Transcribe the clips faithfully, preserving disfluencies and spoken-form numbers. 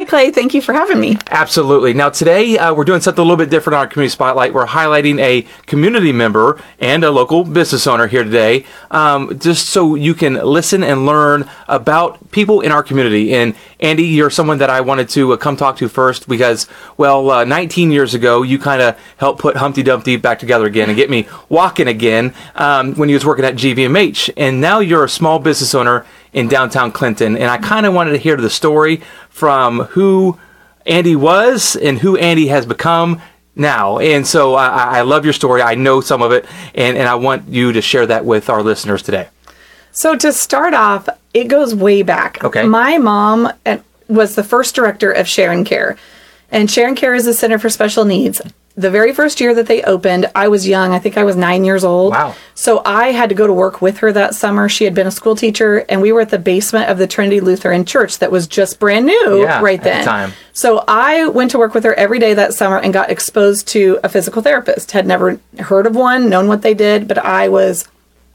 Clay. Thank you for having me. Absolutely. Now, today uh, we're doing something a little bit different on our Community Spotlight. We're highlighting a community member and a local business owner here today, um, just so you can listen and learn about people in our community. And Andy, you're someone that I wanted to uh, come talk to first because, well, uh, nineteen years ago, you kind of helped put Humpty Dumpty back together again and get me walking again um, when you was working at G V M H. And now you're a small business owner in downtown Clinton. And I kind of wanted to hear the story from who Andy was and who Andy has become now. And so I, I love your story. I know some of it, and, and I want you to share that with our listeners today. So to start off, it goes way back. Okay. My mom was the first director of Sharon Care. And Sharon Care is a center for special needs. The very first year that they opened, I was young. I think I was nine years old. Wow. So I had to go to work with her that summer. She had been a school teacher, and we were at the basement of the Trinity Lutheran Church that was just brand new yeah, right then. At the time. So I went to work with her every day that summer and got exposed to a physical therapist. Had never heard of one, known what they did, but I was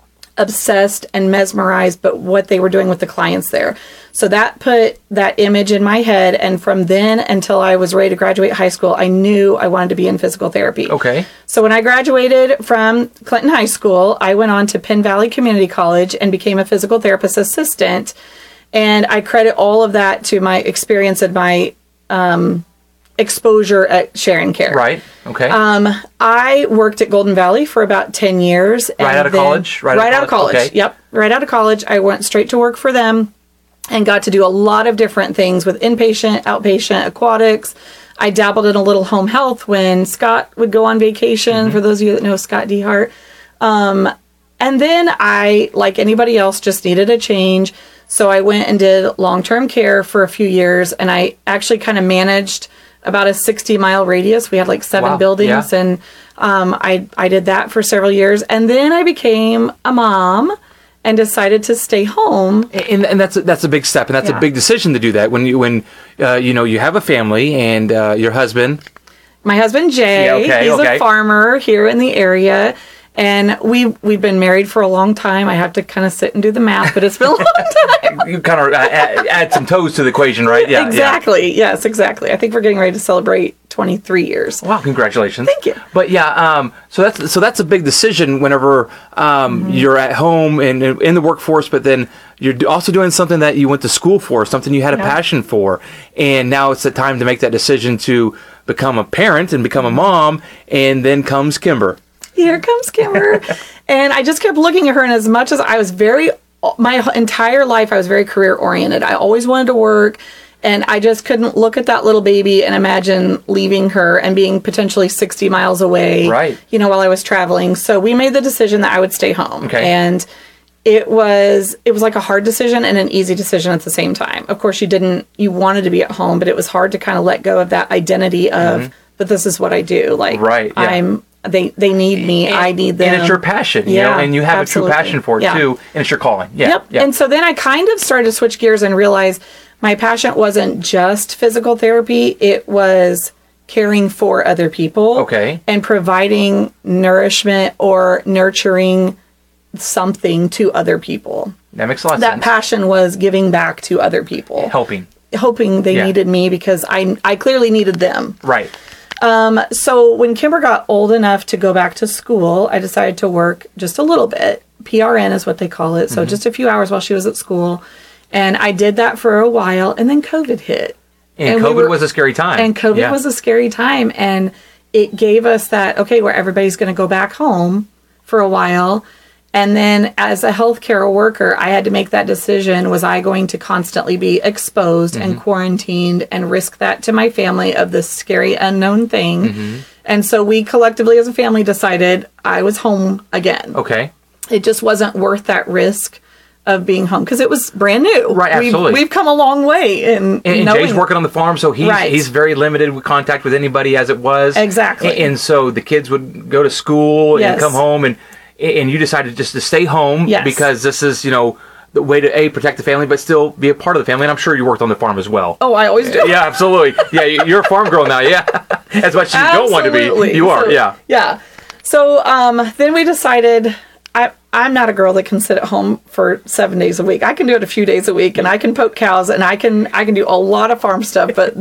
obsessed and mesmerized by what they were doing with the clients there. So that put that image in my head, and from then until I was ready to graduate high school, I knew I wanted to be in physical therapy. Okay. So when I graduated from Clinton High School, I went on to Penn Valley Community College and became a physical therapist assistant, and I credit all of that to my experience and my um, exposure at Sharon Care. Right. Okay. Um, I worked at Golden Valley for about ten years. Right and out of then, college? Right, right out of college. Okay. Yep. Right out of college. I went straight to work for them and got to do a lot of different things with inpatient, outpatient, aquatics. I dabbled in a little home health when Scott would go on vacation, mm-hmm. for those of you that know Scott DeHart. Um, and then I, like anybody else, just needed a change. So I went and did long-term care for a few years, and I actually kind of managed about a sixty mile radius. We had like seven wow. buildings, yeah. and um, I I did that for several years, and then I became a mom and decided to stay home. And, and that's a, that's a big step, and that's yeah. a big decision to do that when you when uh, you know you have a family and uh, your husband. My husband Jay, yeah, okay, he's okay. a farmer here in the area. And we, we've been married for a long time. I have to kind of sit and do the math, but it's been a long time. You kind of uh, add, add some toes to the equation, right? Yeah, exactly. Yeah. Yes, exactly. I think we're getting ready to celebrate twenty-three years. Wow, congratulations. Thank you. But yeah, um, so that's so that's a big decision whenever um, mm-hmm. you're at home and in the workforce, but then you're also doing something that you went to school for, something you had a yeah. passion for. And now it's the time to make that decision to become a parent and become a mom, and then comes Kimber. Here comes Kimber. And I just kept looking at her, and as much as I was very, my entire life, I was very career oriented. I always wanted to work, and I just couldn't look at that little baby and imagine leaving her and being potentially sixty miles away, right. you know, while I was traveling. So we made the decision that I would stay home. Okay. And it was, it was like a hard decision and an easy decision at the same time. Of course, you didn't, you wanted to be at home, but it was hard to kind of let go of that identity of, mm-hmm. but this is what I do. Like, right, yeah. I'm, They they need me. And, I need them. And it's your passion, you yeah, know, and you have absolutely. a true passion for it yeah. too, and it's your calling. Yeah, yep. yeah. And so then I kind of started to switch gears and realize my passion wasn't just physical therapy. It was caring for other people. Okay. And providing nourishment or nurturing something to other people. That makes a lot of that sense. That passion was giving back to other people. Helping. Hoping they yeah. needed me because I I clearly needed them. Right. Um, so when Kimber got old enough to go back to school, I decided to work just a little bit. P R N is what they call it. So mm-hmm. just a few hours while she was at school. And I did that for a while, and then COVID hit. And, and COVID we were, was a scary time. And COVID yeah. was a scary time. And it gave us that, okay, where everybody's going to go back home for a while. And then as a healthcare worker, I had to make that decision. Was I going to constantly be exposed mm-hmm. and quarantined and risk that to my family of this scary unknown thing? Mm-hmm. And so we collectively as a family decided I was home again. Okay. It just wasn't worth that risk of being home because it was brand new. Right, absolutely. We've, we've come a long way. In and and knowing, Jay's working on the farm, so he's right. he's very limited with contact with anybody as it was. Exactly. And, and so the kids would go to school yes. and come home, and and you decided just to stay home yes. because this is, you know, the way to, A, protect the family, but still be a part of the family. And I'm sure you worked on the farm as well. Oh, I always do. Yeah, absolutely. Yeah, you're a farm girl now, yeah. As much as you absolutely. don't want to be, you are, so, yeah. Yeah. So um, then we decided... I, I'm not a girl that can sit at home for seven days a week. I can do it a few days a week, and I can poke cows, and I can I can do a lot of farm stuff, but